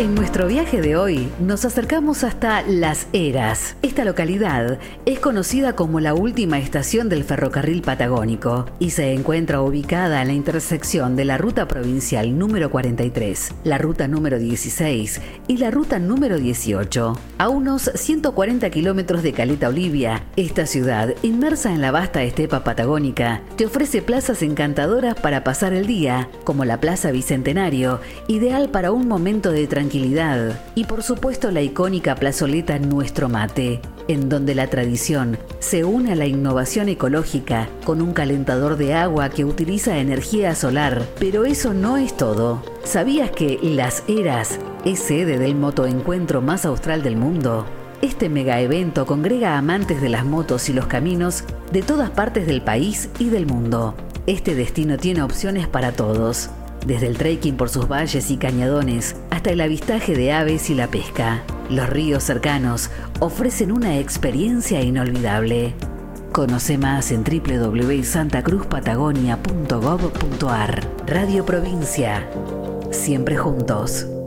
En nuestro viaje de hoy nos acercamos hasta Las Heras. Esta localidad es conocida como la última estación del ferrocarril patagónico y se encuentra ubicada en la intersección de la ruta provincial número 43, la ruta número 16 y la ruta número 18. A unos 140 kilómetros de Caleta Olivia, esta ciudad, inmersa en la vasta estepa patagónica, te ofrece plazas encantadoras para pasar el día, como la Plaza Bicentenario, ideal para un momento de tranquilidad, y por supuesto la icónica plazoleta Nuestro Mate, en donde la tradición se une a la innovación ecológica con un calentador de agua que utiliza energía solar. Pero eso no es todo. ¿Sabías que Las Heras es sede del motoencuentro más austral del mundo? Este mega evento congrega amantes de las motos y los caminos de todas partes del país y del mundo. Este destino tiene opciones para todos, desde el trekking por sus valles y cañadones hasta el avistaje de aves y la pesca. Los ríos cercanos ofrecen una experiencia inolvidable. Conoce más en www.santacruzpatagonia.gov.ar. Radio Provincia. Siempre juntos.